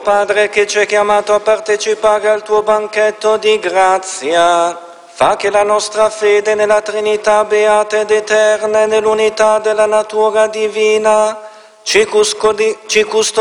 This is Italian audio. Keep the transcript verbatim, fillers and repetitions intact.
Padre, che ci hai chiamato a partecipare al tuo banchetto di grazia, fa che la nostra fede nella Trinità beata ed eterna e nell'unità della natura divina ci custodi- ci custodisca